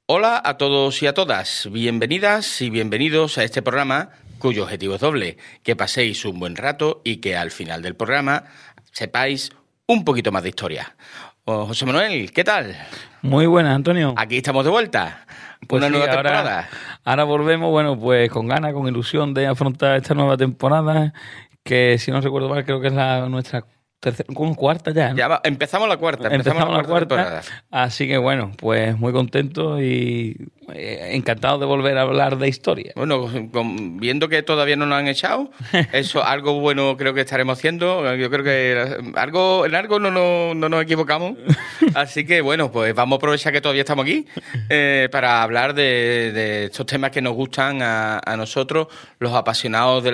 Hola a todos y a todas, bienvenidas y bienvenidos a este programa cuyo objetivo es doble, que paséis un buen rato y que al final del programa sepáis un poquito más de historia. José Manuel, ¿qué tal? Muy buenas, Antonio. Aquí estamos de vuelta, Pues una sí, nueva temporada. Ahora volvemos, bueno, pues con ganas, con ilusión de afrontar esta nueva temporada, que si no recuerdo mal, creo que es nuestra cuarta ya, ¿no? Empezamos la cuarta, Empezamos la cuarta, temporada. así que bueno, pues muy contento y encantado de volver a hablar de historia. Bueno, viendo que todavía no nos han echado, eso algo bueno creo que estaremos haciendo. Yo creo que en algo no nos equivocamos. Así que bueno, pues vamos a aprovechar que todavía estamos aquí para hablar de estos temas que nos gustan a nosotros, los apasionados de